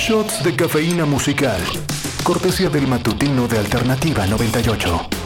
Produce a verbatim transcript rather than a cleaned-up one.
Shots de cafeína musical. Cortesía del matutino de Alternativa noventa y ocho.